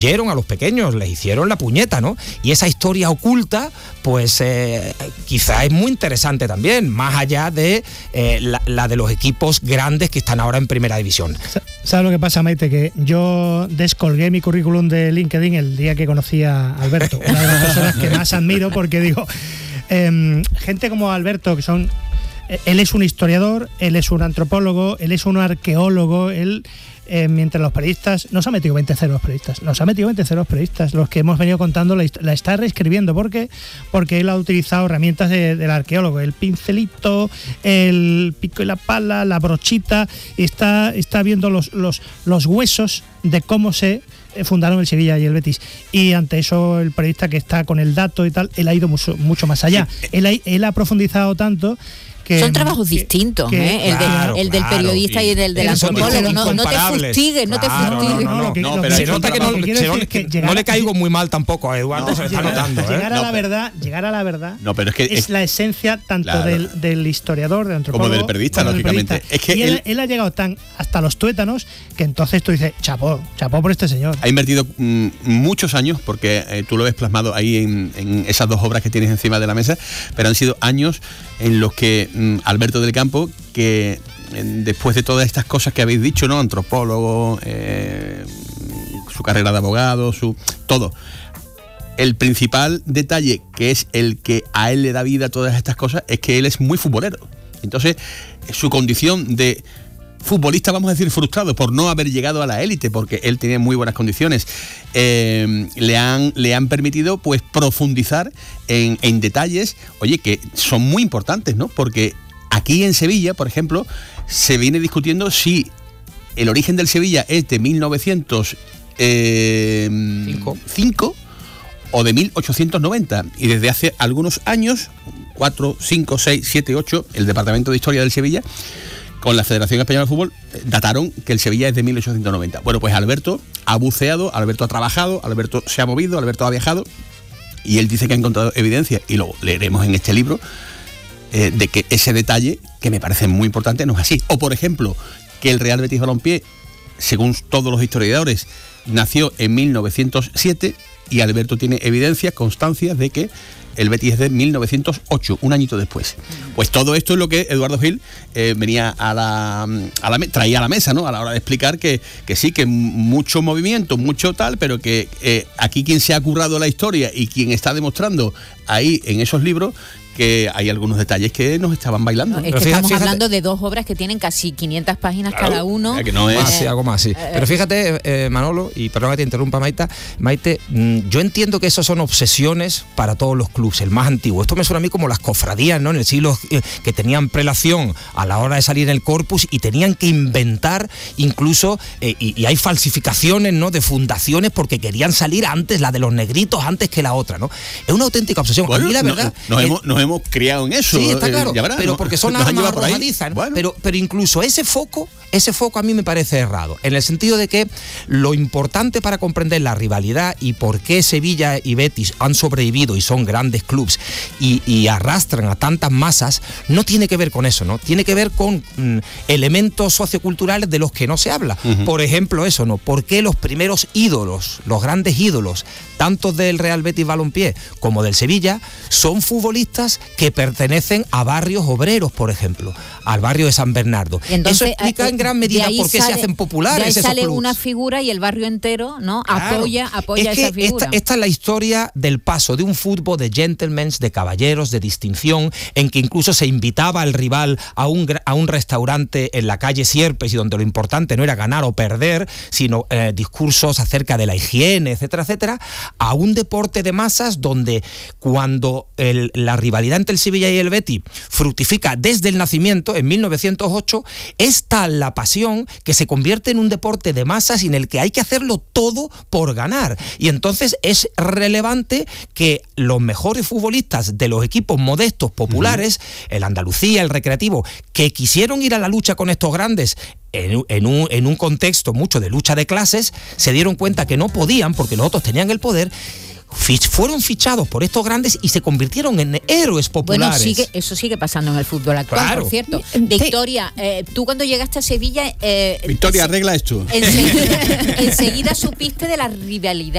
a los pequeños, les hicieron la puñeta, ¿no? Y esa historia oculta, pues quizá es muy interesante también, más allá de la de los equipos grandes que están ahora en primera división. ¿Sabes lo que pasa, Maite? Que yo descolgué mi currículum de LinkedIn el día que conocí a Alberto, una de las personas que más admiro, porque digo, gente como Alberto, que son... Él es un historiador, él es un antropólogo, él es un arqueólogo, él... mientras los periodistas, nos ha metido 20 ceros los periodistas, los que hemos venido contando la está reescribiendo, porque él ha utilizado herramientas del arqueólogo, el pincelito, el pico y la pala, la brochita, y está viendo los huesos de cómo se fundaron el Sevilla y el Betis, y ante eso el periodista que está con el dato y tal, él ha ido mucho más allá, él ha profundizado tanto. Son trabajos distintos, el del periodista y el del antropólogo. No te fustigues, no te fustigues. Pero se nota que no le caigo muy mal tampoco a Eduardo, se le está notando. Llegar a la verdad no, pero es la esencia tanto del historiador, del antropólogo, como del periodista, lógicamente. Es que él ha llegado hasta los tuétanos que entonces tú dices, chapó por este señor. Ha invertido muchos años, porque tú lo ves plasmado ahí en esas dos obras que tienes encima de la mesa, pero han sido años en los que Alberto del Campo, que después de todas estas cosas que habéis dicho, ¿no? Antropólogo, su carrera de abogado, todo. El principal detalle, que es el que a él le da vida a todas estas cosas, es que él es muy futbolero. Entonces, su condición de futbolista, vamos a decir, frustrado por no haber llegado a la élite, porque él tenía muy buenas condiciones, le han permitido pues profundizar en detalles, oye, que son muy importantes, ¿no? Porque aquí en Sevilla, por ejemplo, se viene discutiendo si el origen del Sevilla es de 1905 o de 1890, y desde hace algunos años, 4, 5, 6, 7, 8, el Departamento de Historia del Sevilla con la Federación Española de Fútbol dataron que el Sevilla es de 1890. Bueno, pues Alberto ha buceado, Alberto ha trabajado, Alberto se ha movido, Alberto ha viajado, y él dice que ha encontrado evidencia, y lo leeremos en este libro, de que ese detalle, que me parece muy importante, no es así. O, por ejemplo, que el Real Betis Balompié, según todos los historiadores, nació en 1907, y Alberto tiene evidencias, constancias de que el Betis es de 1908, un añito después. Pues todo esto es lo que Eduardo Gil venía traía a la mesa, ¿no? A la hora de explicar que sí, que mucho movimiento, mucho tal, pero que aquí quien se ha currado la historia y quien está demostrando ahí en esos libros que hay algunos detalles que nos estaban bailando. Es que estamos hablando de dos obras que tienen casi 500 páginas cada uno. Que no es algo más, sí. Pero fíjate, Manolo, y perdón que te interrumpa, Maite, yo entiendo que eso son obsesiones para todos los clubes, el más antiguo. Esto me suena a mí como las cofradías, ¿no? En el siglo que tenían prelación a la hora de salir en el corpus y tenían que inventar incluso, y hay falsificaciones, ¿no? De fundaciones porque querían salir antes, la de los negritos antes que la otra, ¿no? Es una auténtica obsesión. Bueno, a mí la verdad... Nos hemos criado en eso. Sí, está claro, verás, pero porque son armas arrojadizas, bueno. pero incluso ese foco a mí me parece errado, en el sentido de que lo importante para comprender la rivalidad y por qué Sevilla y Betis han sobrevivido y son grandes clubes y arrastran a tantas masas, no tiene que ver con eso, ¿no? Tiene que ver con elementos socioculturales de los que no se habla. Uh-huh. Por ejemplo, eso, ¿no? ¿Por qué los primeros ídolos, los grandes ídolos, tanto del Real Betis Balompié como del Sevilla, son futbolistas que pertenecen a barrios obreros, por ejemplo, al barrio de San Bernardo? Entonces, eso explica en gran medida por qué se hacen populares esos clubes. De ahí sale una figura y el barrio entero, ¿no? Claro. apoya esa figura. Esta es la historia del paso de un fútbol de gentlemen, de caballeros, de distinción, en que incluso se invitaba al rival a un restaurante en la calle Sierpes, y donde lo importante no era ganar o perder, sino discursos acerca de la higiene, etcétera, etcétera, a un deporte de masas donde cuando la rivalidad entre el Sevilla y el Betis fructifica desde el nacimiento, en 1908, es tal la pasión que se convierte en un deporte de masas en el que hay que hacerlo todo por ganar. Y entonces es relevante que los mejores futbolistas de los equipos modestos, populares, el Andalucía, el Recreativo, que quisieron ir a la lucha con estos grandes en un contexto mucho de lucha de clases, se dieron cuenta que no podían porque los otros tenían el poder, fueron fichados por estos grandes y se convirtieron en héroes populares. Bueno, eso sigue pasando en el fútbol actual, claro. Por cierto. Victoria, tú cuando llegaste a Sevilla... Victoria, arregla esto. Enseguida supiste de la rivalidad